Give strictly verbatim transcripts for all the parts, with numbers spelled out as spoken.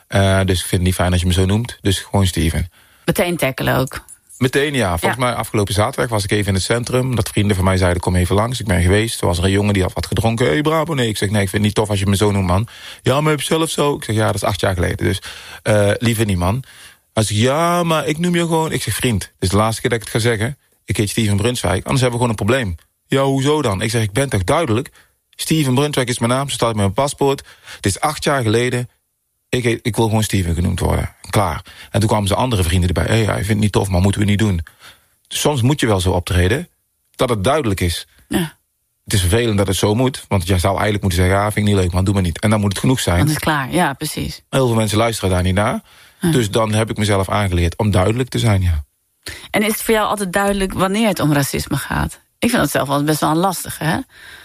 Uh, dus ik vind het niet fijn als je me zo noemt. Dus gewoon Steven. Meteen tackelen ook? Meteen, ja. Volgens ja. mij afgelopen zaterdag was ik even in het centrum. Dat vrienden van mij zeiden, kom even langs. Ik ben geweest. Er was er een jongen die had wat gedronken. Hé, hey, Brabo, nee. Ik zeg, nee, ik vind het niet tof als je me zo noemt, man. Ja, maar heb je zelf zo? Ik zeg, ja, dat is acht jaar geleden. Dus uh, liever niet, man. Hij zegt, ja, maar ik noem je gewoon... Ik zeg, vriend, dit is de laatste keer dat ik het ga zeggen. Ik heet Steven Brunswijk, anders hebben we gewoon een probleem. Ja, hoezo dan? Ik zeg, ik ben toch duidelijk? Steven Brunswijk is mijn naam, zo staat met mijn paspoort. Het is acht jaar geleden. Ik, heet, ik wil gewoon Steven genoemd worden. Klaar. En toen kwamen ze andere vrienden erbij. Hé, hey, hij vindt het niet tof, maar moeten we niet doen. Dus soms moet je wel zo optreden, dat het duidelijk is. Ja. Het is vervelend dat het zo moet, want jij zou eigenlijk moeten zeggen... ja, vind ik niet leuk, maar doe maar niet. En dan moet het genoeg zijn. Dan is het klaar, ja, precies. Heel veel mensen luisteren daar niet naar. Ja. Dus dan heb ik mezelf aangeleerd om duidelijk te zijn, ja. En is het voor jou altijd duidelijk wanneer het om racisme gaat? Ik vind het zelf wel best wel een lastige, hè?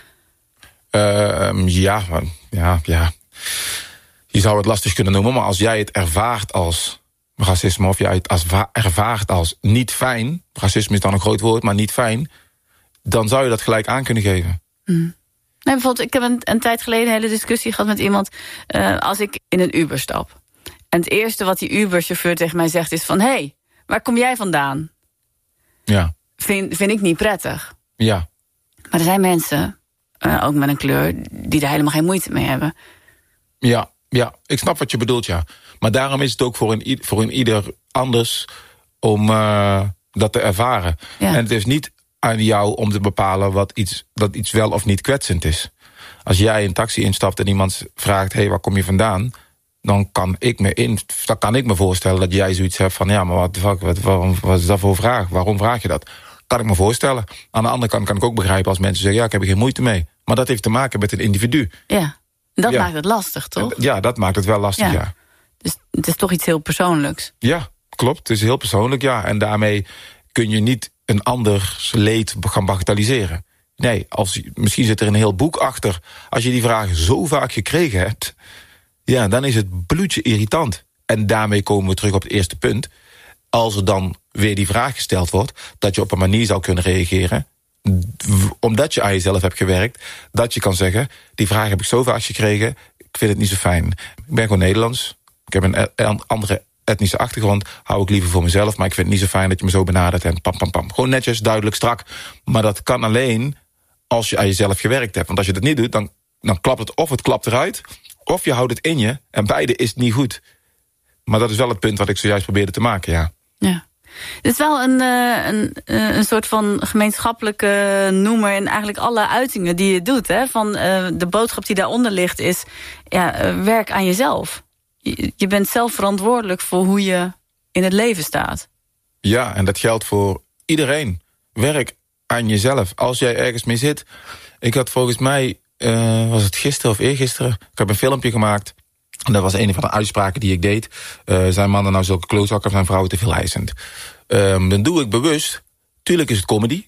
Uh, ja, ja, ja. Je zou het lastig kunnen noemen, maar als jij het ervaart als racisme... of jij het als ervaart als niet fijn... racisme is dan een groot woord, maar niet fijn... dan zou je dat gelijk aan kunnen geven. Mm. Nee, bijvoorbeeld, ik heb een, een tijd geleden een hele discussie gehad met iemand... Uh, als ik in een Uber stap. En het eerste wat die Uber-chauffeur tegen mij zegt is van... hé, hey, waar kom jij vandaan? Ja. Vind, vind ik niet prettig. Ja. Maar er zijn mensen, uh, ook met een kleur... die daar helemaal geen moeite mee hebben. Ja, ja, ik snap wat je bedoelt, ja. Maar daarom is het ook voor een, voor een ieder anders... om uh, dat te ervaren. Ja. En het is niet aan jou om te bepalen... wat iets, dat iets wel of niet kwetsend is. Als jij een taxi instapt en iemand vraagt... hé, hey, waar kom je vandaan... dan kan ik me in, dan kan ik me voorstellen dat jij zoiets hebt van... ja, maar wat, wat, wat, waarom, wat is dat voor vraag? Waarom vraag je dat? Kan ik me voorstellen. Aan de andere kant kan ik ook begrijpen als mensen zeggen... ja, ik heb er geen moeite mee. Maar dat heeft te maken met een individu. Ja, dat ja. maakt het lastig, toch? Ja, dat maakt het wel lastig, ja. ja. Dus het is toch iets heel persoonlijks. Ja, klopt. Het is heel persoonlijk, ja. En daarmee kun je niet een ander leed gaan bagatelliseren. Nee, als, misschien zit er een heel boek achter. Als je die vraag zo vaak gekregen hebt... ja, dan is het bloedje irritant. En daarmee komen we terug op het eerste punt. Als er dan weer die vraag gesteld wordt... dat je op een manier zou kunnen reageren... omdat je aan jezelf hebt gewerkt... dat je kan zeggen, die vraag heb ik zo vaak gekregen... ik vind het niet zo fijn. Ik ben gewoon Nederlands. Ik heb een, een andere etnische achtergrond. Hou ik liever voor mezelf, maar ik vind het niet zo fijn... dat je me zo benadert en pam, pam, pam. Gewoon netjes, duidelijk, strak. Maar dat kan alleen als je aan jezelf gewerkt hebt. Want als je dat niet doet, dan, dan klapt het of het klapt eruit... of je houdt het in je, en beide is niet goed. Maar dat is wel het punt wat ik zojuist probeerde te maken, ja. Ja. Het is wel een, een, een soort van gemeenschappelijke noemer... in eigenlijk alle uitingen die je doet. Hè? Van, uh, de boodschap die daaronder ligt is... Ja, uh, werk aan jezelf. Je, je bent zelf verantwoordelijk voor hoe je in het leven staat. Ja, en dat geldt voor iedereen. Werk aan jezelf. Als jij ergens mee zit... Ik had volgens mij... Uh, was het gisteren of eergisteren? Ik heb een filmpje gemaakt. En dat was een van de uitspraken die ik deed. Uh, zijn mannen nou zulke klootzakken of zijn vrouwen te veel eisend? Um, dan doe ik bewust. Tuurlijk is het comedy.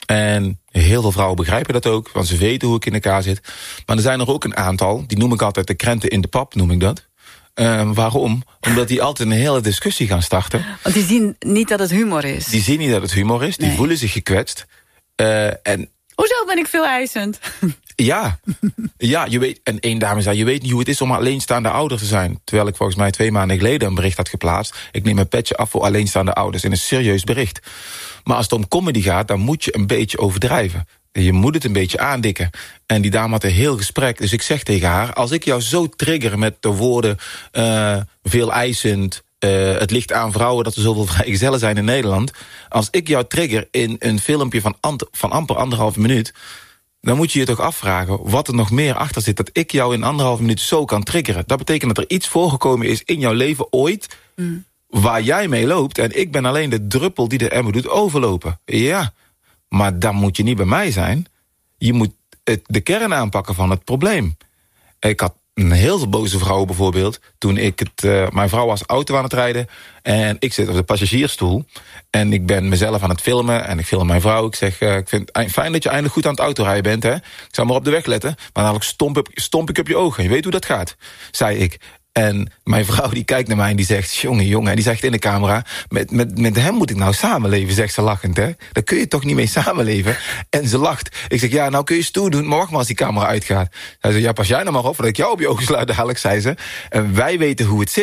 En heel veel vrouwen begrijpen dat ook. Want ze weten hoe ik in elkaar zit. Maar er zijn er ook een aantal. Die noem ik altijd de krenten in de pap, noem ik dat. Um, waarom? Omdat die altijd een hele discussie gaan starten. Want die zien niet dat het humor is. Die zien niet dat het humor is. Die nee. voelen zich gekwetst. Uh, en Hoezo ben ik veel eisend? Ja, ja, je weet, en één dame zei... je weet niet hoe het is om alleenstaande ouder te zijn. Terwijl ik volgens mij twee maanden geleden een bericht had geplaatst. Ik neem een petje af voor alleenstaande ouders. In een serieus bericht. Maar als het om comedy gaat, dan moet je een beetje overdrijven. Je moet het een beetje aandikken. En die dame had een heel gesprek. Dus ik zeg tegen haar, als ik jou zo trigger met de woorden... Uh, veel eisend... Uh, het ligt aan vrouwen dat er zoveel vrijgezellen zijn in Nederland. Als ik jou trigger in een filmpje van, ant- van amper anderhalve minuut... dan moet je je toch afvragen wat er nog meer achter zit... dat ik jou in anderhalve minuut zo kan triggeren. Dat betekent dat er iets voorgekomen is in jouw leven ooit... Mm. waar jij mee loopt en ik ben alleen de druppel die de emmer doet overlopen. Ja, maar dan moet je niet bij mij zijn. Je moet het, de kern aanpakken van het probleem. Ik had een heel veel boze vrouwen bijvoorbeeld... toen ik het, uh, mijn vrouw was auto aan het rijden... en ik zit op de passagiersstoel... en ik ben mezelf aan het filmen en ik film mijn vrouw. Ik zeg, uh, ik vind het fijn dat je eindelijk goed aan het autorijden bent. Hè? Ik zou maar op de weg letten, maar dadelijk stomp, op, stomp ik op je ogen. Je weet hoe dat gaat, zei ik. En mijn vrouw die kijkt naar mij en die zegt... jongen, jongen, en die zegt in de camera... Met, met, met hem moet ik nou samenleven, zegt ze lachend. Hè? Daar kun je toch niet mee samenleven? En ze lacht. Ik zeg, ja, nou kun je stoer doen, maar wacht maar als die camera uitgaat. Zij zegt, ja, pas jij nou maar op, dat ik jou op je ogen sluit dadelijk, zei ze. En wij weten hoe het zit.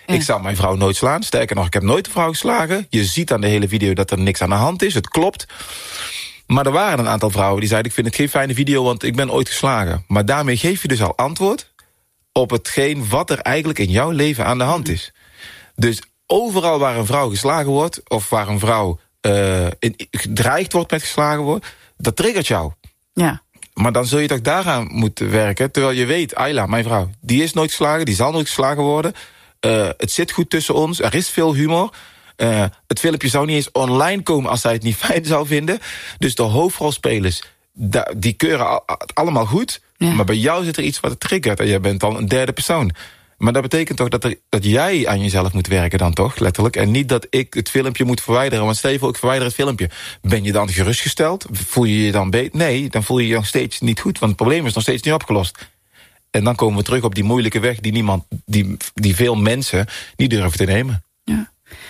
Ja. Ik zal mijn vrouw nooit slaan. Sterker nog, ik heb nooit een vrouw geslagen. Je ziet aan de hele video dat er niks aan de hand is. Het klopt. Maar er waren een aantal vrouwen die zeiden... ik vind het geen fijne video, want ik ben ooit geslagen. Maar daarmee geef je dus al antwoord... op hetgeen wat er eigenlijk in jouw leven aan de hand is. Dus overal waar een vrouw geslagen wordt... of waar een vrouw uh, in, gedreigd wordt met geslagen wordt... dat triggert jou. Ja. Maar dan zul je toch daaraan moeten werken. Terwijl je weet, Ayla, mijn vrouw, die is nooit geslagen... die zal nooit geslagen worden. Uh, het zit goed tussen ons, er is veel humor... Uh, het filmpje zou niet eens online komen als zij het niet fijn zou vinden. Dus de hoofdrolspelers, die keuren allemaal goed. Ja. Maar bij jou zit er iets wat het triggert. En jij bent dan een derde persoon. Maar dat betekent toch dat, er, dat jij aan jezelf moet werken dan toch, letterlijk. En niet dat ik het filmpje moet verwijderen. Want stel je voor, ik verwijder het filmpje. Ben je dan gerustgesteld? Voel je je dan beter? Nee, dan voel je je nog steeds niet goed. Want het probleem is nog steeds niet opgelost. En dan komen we terug op die moeilijke weg... die, niemand, die, die veel mensen niet durven te nemen. Ja.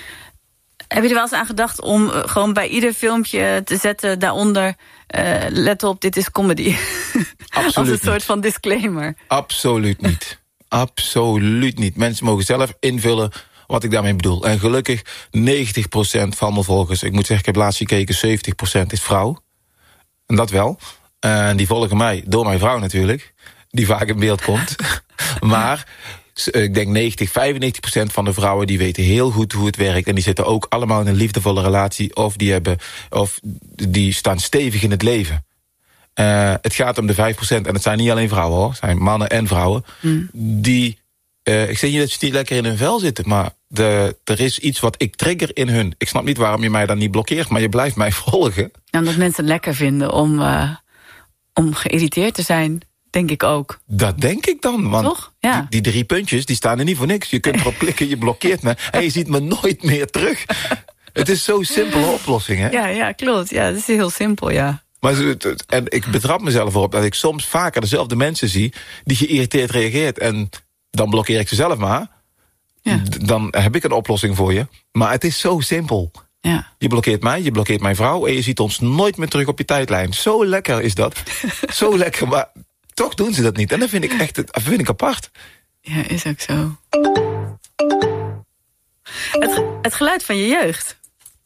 Heb je er wel eens aan gedacht om uh, gewoon bij ieder filmpje te zetten... daaronder, uh, let op, dit is comedy? Absoluut Als een niet. soort van disclaimer. Absoluut niet. Absoluut niet. Mensen mogen zelf invullen wat ik daarmee bedoel. En gelukkig negentig procent van mijn volgers... ik moet zeggen, ik heb laatst gekeken, zeventig procent is vrouw. En dat wel. En die volgen mij, door mijn vrouw natuurlijk... die vaak in beeld komt. Maar... ik denk negentig, vijfennegentig procent van de vrouwen... die weten heel goed hoe het werkt. En die zitten ook allemaal in een liefdevolle relatie... of die, hebben, of die staan stevig in het leven. Uh, het gaat om de vijf procent. En het zijn niet alleen vrouwen, hoor. Het zijn mannen en vrouwen. Mm. Die, uh, ik zeg niet dat ze niet lekker in hun vel zitten... maar de, er is iets wat ik trigger in hun. Ik snap niet waarom je mij dan niet blokkeert... maar je blijft mij volgen. Ja, omdat mensen het lekker vinden om, uh, om geïrriteerd te zijn... denk ik ook. Dat denk ik dan, want Toch? Ja. die, die drie puntjes, die staan er niet voor niks. Je kunt erop klikken, je blokkeert me en je ziet me nooit meer terug. Het is zo'n simpele oplossing, hè? Ja, ja, klopt. Ja, het is heel simpel, ja. Maar, en ik betrap mezelf erop dat ik soms vaker dezelfde mensen zie... die geïrriteerd reageert en dan blokkeer ik ze zelf maar. Ja. Dan heb ik een oplossing voor je. Maar het is zo simpel. Ja. Je blokkeert mij, je blokkeert mijn vrouw... en je ziet ons nooit meer terug op je tijdlijn. Zo lekker is dat. Zo lekker, maar... toch doen ze dat niet. En dat vind ik echt dat vind ik apart. Ja, is ook zo. Het, het geluid van je jeugd.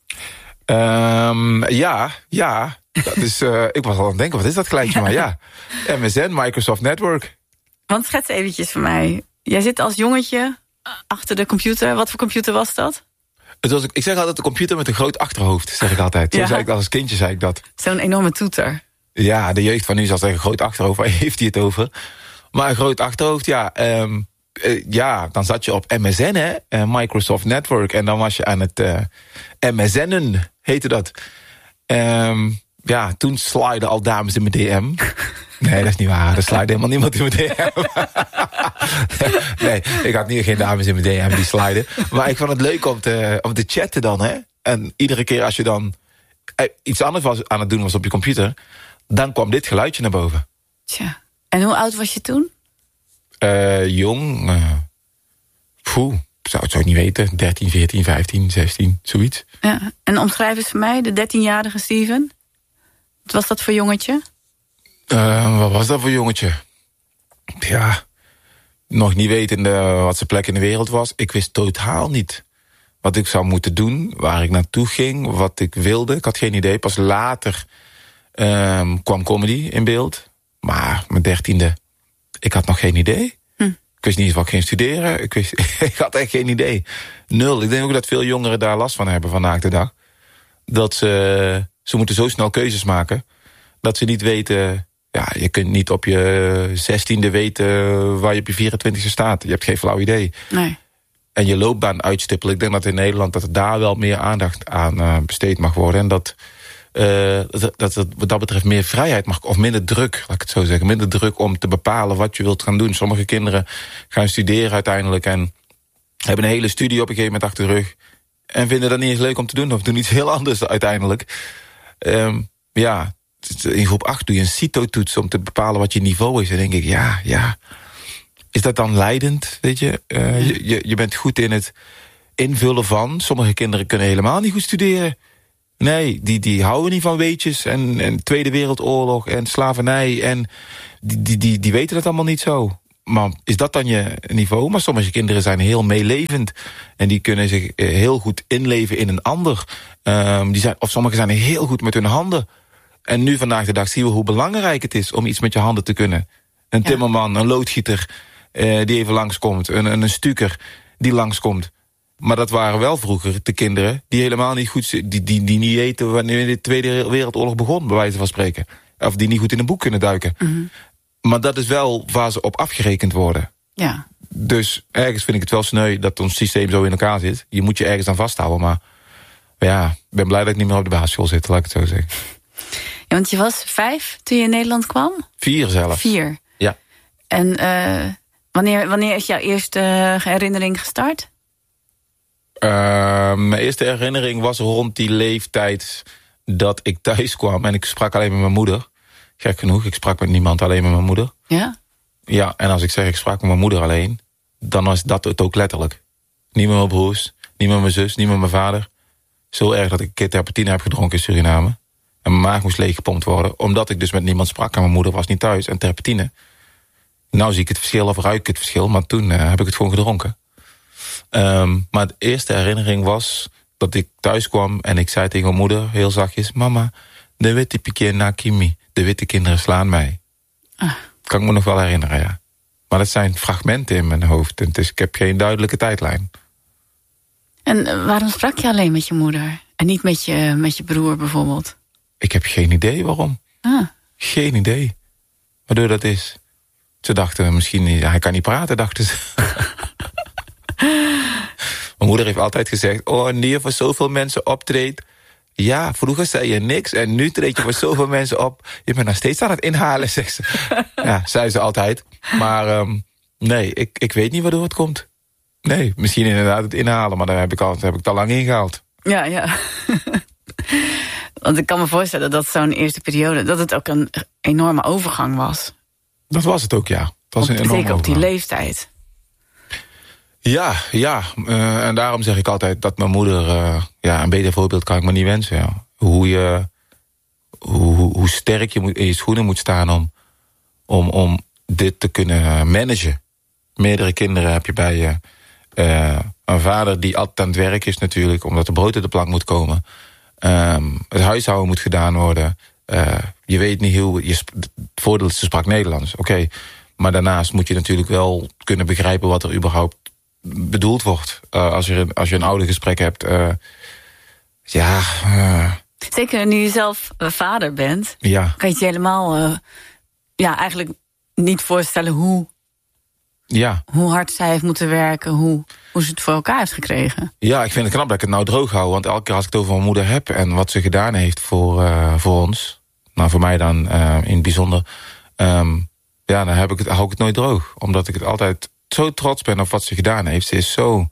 Um, ja, ja. Dat is, uh, ik was al aan het denken, wat is dat geluidje? Maar ja, M S N, Microsoft Network. Want schets eventjes voor mij. Jij zit als jongetje achter de computer. Wat voor computer was dat? Het was, ik zeg altijd de computer met een groot achterhoofd, zeg ik altijd. Zo ja. zei ik dat als kindje, zei ik dat. Zo'n enorme toeter. Ja, de jeugd van nu zal zeggen een groot achterhoofd. Waar heeft hij het over? Maar een groot achterhoofd, ja. Um, uh, ja, dan zat je op M S N, hè. Uh, Microsoft Network. En dan was je aan het uh, M S N'en, heette dat. Um, ja, toen sliden al dames in mijn D M. Nee, dat is niet waar. Er slide helemaal niemand in mijn D M. Nee, ik had niet, geen dames in mijn D M die sliden. Maar ik vond het leuk om te, om te chatten dan, hè. En iedere keer als je dan uh, iets anders was aan het doen was op je computer... dan kwam dit geluidje naar boven. Tja. En hoe oud was je toen? Uh, jong. Uh, poeh, ik zou het zo niet weten. dertien, veertien, vijftien, zestien, zoiets. Ja. En omschrijf eens voor mij, de dertienjarige Steven. Wat was dat voor jongetje? Uh, wat was dat voor jongetje? Ja, nog niet wetende wat zijn plek in de wereld was. Ik wist totaal niet wat ik zou moeten doen. Waar ik naartoe ging, wat ik wilde. Ik had geen idee. Pas later... Um, kwam comedy in beeld. Maar mijn dertiende, ik had nog geen idee. Hm. Ik wist niet eens wat ik ging studeren. Ik, wist, ik had echt geen idee. Nul. Ik denk ook dat veel jongeren daar last van hebben vandaag de dag. Dat ze, ze moeten zo snel keuzes maken. Dat ze niet weten... Ja, je kunt niet op je zestiende weten waar je op je vierentwintigste staat. Je hebt geen flauw idee. Nee. En je loopbaan uitstippelen. Ik denk dat in Nederland dat er daar wel meer aandacht aan uh, besteed mag worden. En dat... Uh, dat, dat het wat dat betreft meer vrijheid mag, of minder druk, laat ik het zo zeggen. Minder druk om te bepalen wat je wilt gaan doen. Sommige kinderen gaan studeren uiteindelijk en hebben een hele studie op een gegeven moment achter de rug. En vinden dat niet eens leuk om te doen, of doen iets heel anders uiteindelijk. Um, ja, in groep acht doe je een CITO-toets om te bepalen wat je niveau is. En dan denk ik, ja, ja. Is dat dan leidend, weet je? Uh, je, je? Je bent goed in het invullen van. Sommige kinderen kunnen helemaal niet goed studeren. Nee, die, die houden niet van weetjes en, en Tweede Wereldoorlog en slavernij. En die, die, die, die weten dat allemaal niet zo. maar is dat dan je niveau? Maar sommige kinderen zijn heel meelevend. En die kunnen zich heel goed inleven in een ander. Um, die zijn, of sommigen zijn heel goed met hun handen. En nu vandaag de dag zien we hoe belangrijk het is om iets met je handen te kunnen. Een timmerman, een loodgieter uh, die even langskomt. Een, een stuker die langskomt. Maar dat waren wel vroeger de kinderen die helemaal niet goed... die, die, die niet weten wanneer de Tweede Wereldoorlog begon, bij wijze van spreken. Of die niet goed in een boek kunnen duiken. Mm-hmm. Maar dat is wel waar ze op afgerekend worden. Ja. Dus ergens vind ik het wel sneu dat ons systeem zo in elkaar zit. Je moet je ergens aan vasthouden, maar... ja, ik ben blij dat ik niet meer op de basisschool zit, laat ik het zo zeggen. Ja, want je was vijf toen je in Nederland kwam? Vier zelfs. Vier. Ja. En uh, wanneer, wanneer is jouw eerste herinnering gestart? Uh, mijn eerste herinnering was rond die leeftijd dat ik thuis kwam. En ik sprak alleen met mijn moeder. Gek genoeg, ik sprak met niemand, alleen met mijn moeder. Ja? Ja, en als ik zeg ik sprak met mijn moeder alleen... dan was dat het ook letterlijk. Niet met mijn broers, niet met mijn zus, niet met mijn vader. Zo erg dat ik een keer terpentine heb gedronken in Suriname. En mijn maag moest leeggepompt worden. Omdat ik dus met niemand sprak en mijn moeder was niet thuis. En terpentine. Nou zie ik het verschil of ruik ik het verschil. Maar toen uh, heb ik het gewoon gedronken. Um, maar de eerste herinnering was dat ik thuis kwam. En ik zei tegen mijn moeder heel zachtjes... Mama, de witte piqué na Kimi. De witte kinderen slaan mij. Ah. Kan ik me nog wel herinneren, ja. Maar dat zijn fragmenten in mijn hoofd. Dus ik heb geen duidelijke tijdlijn. En waarom sprak je alleen met je moeder? En niet met je, met je broer bijvoorbeeld? Ik heb geen idee waarom. Ah. Geen idee. Waardoor dat is. Ze dachten misschien niet, hij kan niet praten, dachten ze. Mijn moeder heeft altijd gezegd... oh, wanneer je voor zoveel mensen optreedt... ja, vroeger zei je niks en nu treed je voor zoveel mensen op. Je bent nog steeds aan het inhalen, zegt ze. Ja, zei ze altijd. Maar um, nee, ik, ik weet niet waardoor het komt. Nee, misschien inderdaad het inhalen, maar daar heb ik, al, heb ik het al lang ingehaald. Ja, ja. Want ik kan me voorstellen dat zo'n eerste periode... dat het ook een enorme overgang was. Dat was het ook, ja. Het was op, een enorme zeker op die overgang. leeftijd. Ja, ja. Uh, en daarom zeg ik altijd dat mijn moeder... Uh, ja, een beter voorbeeld kan ik me niet wensen. Ja. Hoe, je, hoe, hoe, hoe sterk je moet, in je schoenen moet staan om, om, om dit te kunnen managen. Meerdere kinderen heb je bij je. Uh, een vader die altijd aan het werk is natuurlijk... omdat de brood op de plank moet komen. Um, het huishouden moet gedaan worden. Uh, je weet niet hoe... Je sp- het voordeel is, ze sprak Nederlands. Oké, okay. Maar daarnaast moet je natuurlijk wel kunnen begrijpen... wat er überhaupt bedoeld wordt. Uh, als, je, als je een oude gesprek hebt. Uh, ja... Uh, Zeker nu je zelf uh, vader bent... Ja. Kan je het je helemaal... Uh, ja, eigenlijk niet voorstellen hoe... Ja. Hoe hard zij heeft moeten werken, hoe, hoe ze het voor elkaar heeft gekregen. Ja, ik vind het knap dat ik het nou droog hou. Want elke keer als ik het over mijn moeder heb... en wat ze gedaan heeft voor, uh, voor ons... nou, voor mij dan uh, in het bijzonder... Um, ja, dan heb ik het, hou ik het nooit droog. Omdat ik het altijd zo trots ben op wat ze gedaan heeft. Ze is zo...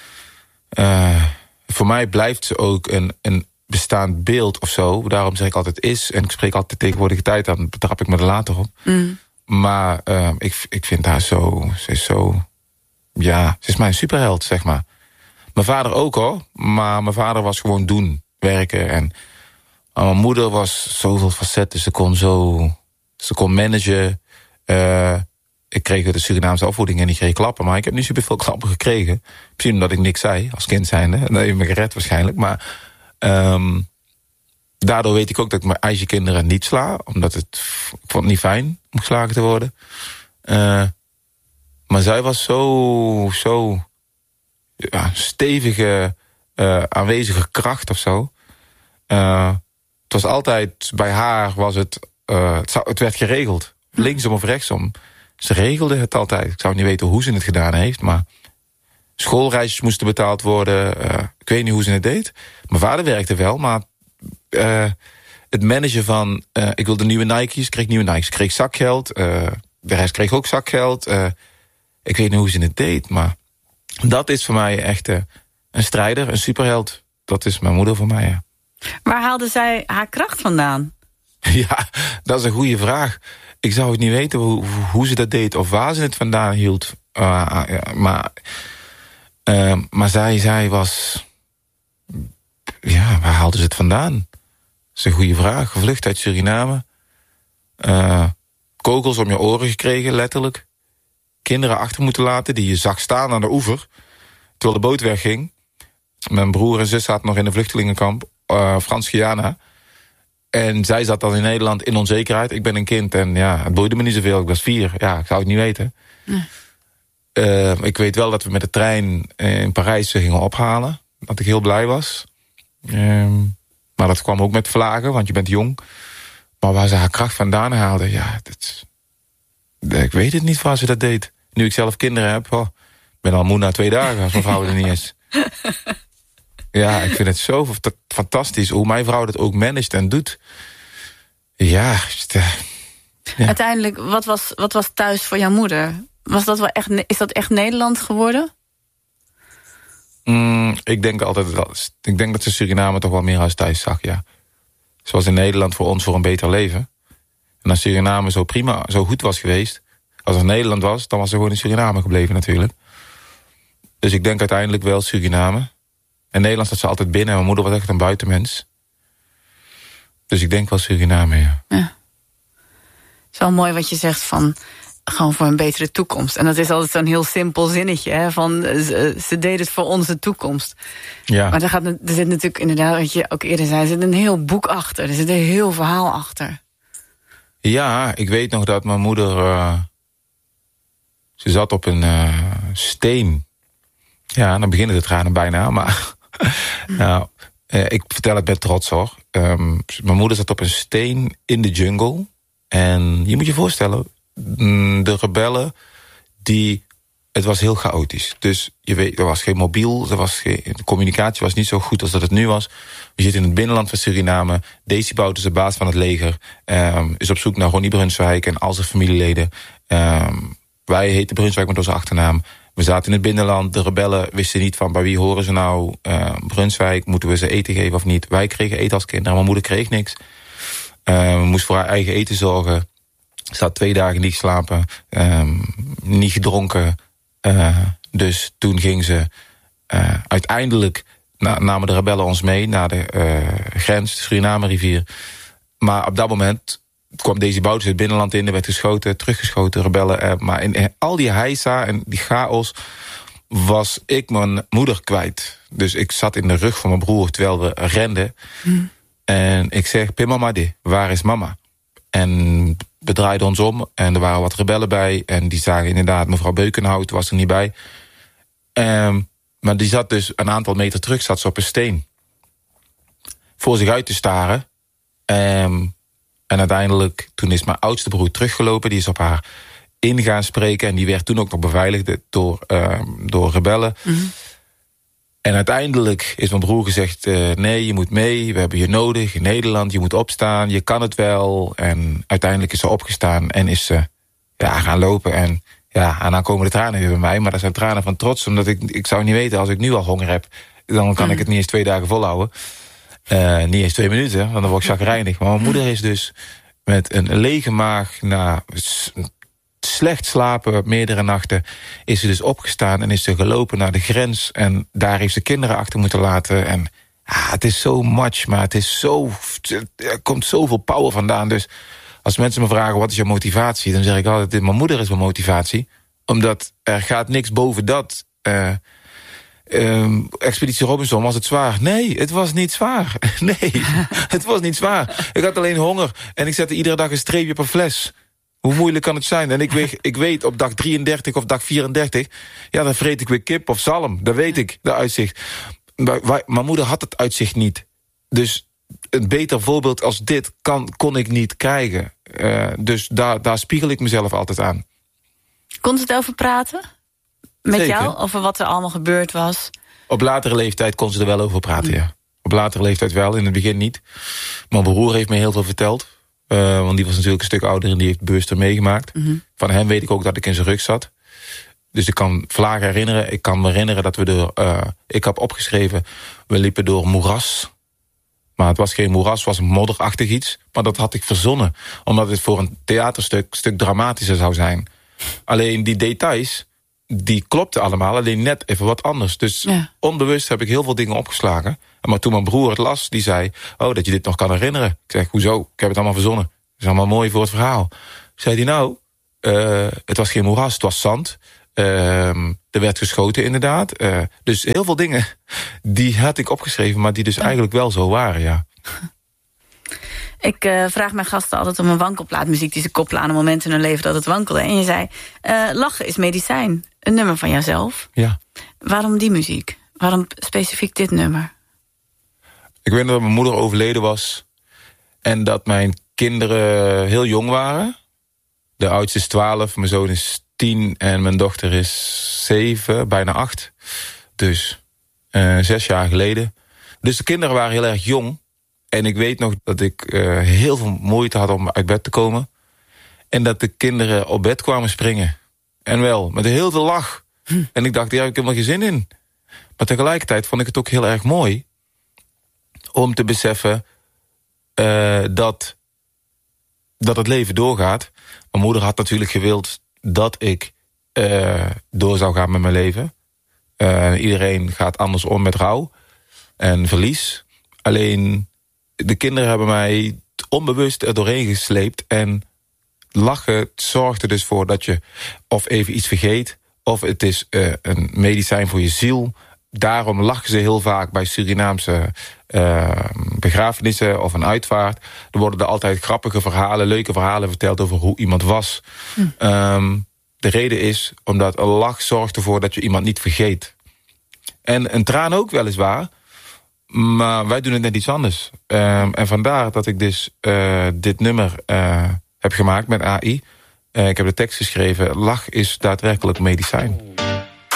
Uh, voor mij blijft ze ook een, een bestaand beeld of zo. Daarom zeg ik altijd is. En ik spreek altijd de tegenwoordige tijd, dan betrap ik me er later op. Mm. Maar uh, ik, ik vind haar zo... Ze is zo... Ja, ze is mijn superheld, zeg maar. Mijn vader ook, hoor. Maar mijn vader was gewoon doen, werken. En uh, mijn moeder was zoveel facetten. Ze kon zo... Ze kon managen. Uh, ik kreeg de Surinaamse opvoeding en die kreeg klappen. Maar ik heb niet superveel klappen gekregen. Misschien omdat ik niks zei, als kind zijnde. En dat heeft me gered waarschijnlijk. Maar um, daardoor weet ik ook dat ik mijn eigen kinderen niet sla. Omdat het... Ik vond het niet fijn om geslagen te worden. Uh, maar zij was zo... Zo... Ja, stevige... Uh, aanwezige kracht of zo. Uh, het was altijd... Bij haar was het... Uh, het, zou, het werd geregeld. Linksom of rechtsom. Ze regelde het altijd. Ik zou niet weten hoe ze het gedaan heeft, maar... Schoolreisjes moesten betaald worden. Uh, ik weet niet hoe ze het deed. Mijn vader werkte wel, maar... Uh, het managen van... Uh, ik wilde nieuwe Nike's, kreeg nieuwe Nike's. Ik kreeg zakgeld. Uh, de rest kreeg ook zakgeld. Uh, ik weet niet hoe ze het deed, maar... Dat is voor mij echt uh, een strijder, een superheld. Dat is mijn moeder voor mij, ja. Waar haalde zij haar kracht vandaan? Ja, dat is een goede vraag. Ik zou het niet weten hoe, hoe ze dat deed of waar ze het vandaan hield. Uh, uh, maar uh, maar zij, zij was... Ja, waar haalde ze het vandaan? Dat is een goede vraag. Gevlucht uit Suriname. Uh, kogels om je oren gekregen, letterlijk. kinderen achter moeten laten die je zag staan aan de oever, terwijl de boot wegging. Mijn broer en zus zaten nog in een vluchtelingenkamp, uh, Frans-Guyana. En zij zat dan in Nederland in onzekerheid. Ik ben een kind en ja, het boeide me niet zoveel. Ik was vier, ja, ik zou het niet weten. Nee. Uh, ik weet wel dat we met de trein in Parijs gingen ophalen. Dat ik heel blij was. Uh, maar dat kwam ook met vlagen, want je bent jong. Maar waar ze haar kracht vandaan haalde, ja, dat, ik weet het niet waar ze dat deed. Nu ik zelf kinderen heb, oh, ik ben al moe na twee dagen als mijn vrouw er niet is. Ja, ik vind het zo fantastisch hoe mijn vrouw dat ook managt en doet. Ja, ja. Uiteindelijk, wat was, wat was thuis voor jouw moeder? Was dat wel echt, is dat echt Nederland geworden? Mm, ik denk altijd wel. Ik denk dat ze Suriname toch wel meer als thuis zag, ja. Zoals in Nederland voor ons voor een beter leven. En als Suriname zo prima, zo goed was geweest, als het Nederland was, dan was ze gewoon in Suriname gebleven natuurlijk. Dus ik denk uiteindelijk wel Suriname. In Nederland zat ze altijd binnen en mijn moeder was echt een buitenmens. Dus ik denk wel Suriname, ja. ja. Het is wel mooi wat je zegt van gewoon voor een betere toekomst. En dat is altijd zo'n heel simpel zinnetje, hè, van ze, ze deed het voor onze toekomst. Ja. Maar er, gaat, er zit natuurlijk inderdaad, wat je ook eerder zei, er zit een heel boek achter. Er zit een heel verhaal achter. Ja, ik weet nog dat mijn moeder, Uh, ze zat op een uh, steen. Ja, dan beginnen de tranen bijna, maar nou, uh, ik vertel het met trots hoor. Um, mijn moeder zat op een steen in de jungle. En je moet je voorstellen, de rebellen, die, het was heel chaotisch. Dus je weet, er was geen mobiel, er was geen, de communicatie was niet zo goed als dat het nu was. We zitten in het binnenland van Suriname. Desi Bouterse, de baas van het leger, um, is op zoek naar Ronnie Brunswijk en al zijn familieleden. Um, wij heten Brunswijk met onze achternaam. We zaten in het binnenland, de rebellen wisten niet van bij wie horen ze nou. Uh, Brunswijk, moeten we ze eten geven of niet? Wij kregen eten als kinderen, mijn moeder kreeg niks. Uh, moest voor haar eigen eten zorgen. Ze had twee dagen niet geslapen, um, niet gedronken. Uh, dus toen ging ze uh, uiteindelijk, na, namen de rebellen ons mee naar de uh, grens, de Suriname-rivier. Maar op dat moment kwam Desi Bouterse het binnenland in, er werd geschoten, teruggeschoten, rebellen. Uh, maar in, in al die heisa en die chaos was ik mijn moeder kwijt. Dus ik zat in de rug van mijn broer terwijl we renden. Hmm. En ik zeg, Pim mama di, waar is mama? En we draaiden ons om en er waren wat rebellen bij. En die zagen inderdaad, mevrouw Beukenhout was er niet bij. Um, maar die zat dus een aantal meter terug, zat ze op een steen. Voor zich uit te staren. Um, en uiteindelijk, toen is mijn oudste broer teruggelopen. Die is op haar in gaan spreken. En die werd toen ook nog beveiligd door, uh, door rebellen. Mm-hmm. En uiteindelijk is mijn broer gezegd, uh, nee, je moet mee, we hebben je nodig in Nederland, je moet opstaan, je kan het wel. En uiteindelijk is ze opgestaan en is ze ja, gaan lopen. En ja, en dan komen de tranen weer bij mij, maar dat zijn tranen van trots, omdat ik, ik zou niet weten, als ik nu al honger heb, dan kan ik het niet eens twee dagen volhouden. Uh, niet eens twee minuten, want dan word ik chagrijnig. Maar mijn moeder is dus met een lege maag na slecht slapen, meerdere nachten, is ze dus opgestaan en is ze gelopen naar de grens. En daar heeft ze kinderen achter moeten laten. En ah, het is zo much, maar het is zo, er komt zoveel power vandaan. Dus als mensen me vragen, wat is je motivatie? Dan zeg ik altijd, mijn moeder is mijn motivatie. Omdat er gaat niks boven dat. Uh, Um, Expeditie Robinson, was het zwaar? Nee, het was niet zwaar. Nee, het was niet zwaar. Ik had alleen honger en ik zette iedere dag een streepje per fles. Hoe moeilijk kan het zijn? En ik weet, ik weet op dag drieëndertig of dag vierendertig... ja, dan vreet ik weer kip of zalm. Dat weet ik, de uitzicht. Maar, maar, mijn moeder had het uitzicht niet. Dus een beter voorbeeld als dit kan, kon ik niet krijgen. Uh, dus daar, daar spiegel ik mezelf altijd aan. Kon ze het over praten? Met Zeker. jou? Over wat er allemaal gebeurd was? Op latere leeftijd kon ze er wel over praten, mm. ja. Op latere leeftijd wel, in het begin niet. Mijn broer heeft me heel veel verteld. Uh, want die was natuurlijk een stuk ouder en die heeft bewuster meegemaakt. Mm-hmm. Van hem weet ik ook dat ik in zijn rug zat. Dus ik kan vlagen herinneren. Ik kan me herinneren dat we door... Uh, ik heb opgeschreven, we liepen door moeras. Maar het was geen moeras, het was een modderachtig iets. Maar dat had ik verzonnen. Omdat het voor een theaterstuk stuk dramatischer zou zijn. Alleen die details, die klopten allemaal, alleen net even wat anders. Dus ja. Onbewust heb ik heel veel dingen opgeslagen. Maar toen mijn broer het las, die zei... oh, dat je dit nog kan herinneren. Ik zeg, hoezo? Ik heb het allemaal verzonnen. Dat is allemaal mooi voor het verhaal. Zei hij, nou, Uh, het was geen moeras, het was zand. Uh, er werd geschoten inderdaad. Uh, dus heel veel dingen die had ik opgeschreven, maar die dus eigenlijk wel zo waren, ja. Ik uh, vraag mijn gasten altijd om een wankelplaatmuziek die ze koppelen aan een moment in hun leven dat het wankelde. En je zei, uh, lachen is medicijn. Een nummer van jouzelf. Ja. Waarom die muziek? Waarom specifiek dit nummer? Ik weet dat mijn moeder overleden was. En dat mijn kinderen heel jong waren. De oudste is twaalf, mijn zoon is tien en mijn dochter is zeven, bijna acht. Dus uh, zes jaar geleden. Dus de kinderen waren heel erg jong. En ik weet nog dat ik uh, heel veel moeite had om uit bed te komen. En dat de kinderen op bed kwamen springen. En wel, met heel veel lach. Hm. En ik dacht, daar heb ik helemaal geen zin in. Maar tegelijkertijd vond ik het ook heel erg mooi om te beseffen uh, dat, dat het leven doorgaat. Mijn moeder had natuurlijk gewild dat ik uh, door zou gaan met mijn leven. Uh, iedereen gaat anders om met rouw en verlies. Alleen de kinderen hebben mij onbewust er doorheen gesleept. En lachen zorgt er dus voor dat je of even iets vergeet, of het is uh, een medicijn voor je ziel. Daarom lachen ze heel vaak bij Surinaamse uh, begrafenissen of een uitvaart. Er worden er altijd grappige verhalen, leuke verhalen verteld over hoe iemand was. Hm. Um, de reden is omdat een lach zorgt ervoor dat je iemand niet vergeet. En een traan ook weliswaar, maar wij doen het net iets anders. Um, en vandaar dat ik dus uh, dit nummer uh, heb gemaakt met A I. Uh, ik heb de tekst geschreven, lach is daadwerkelijk medicijn.